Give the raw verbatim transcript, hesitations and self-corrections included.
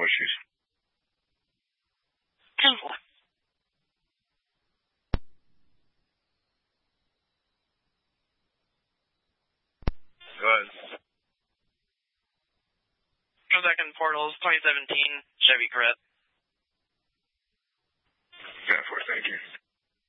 issues. ten four. Go ahead. Transaction Portals, twenty seventeen Chevy Corvette. ten four, thank you.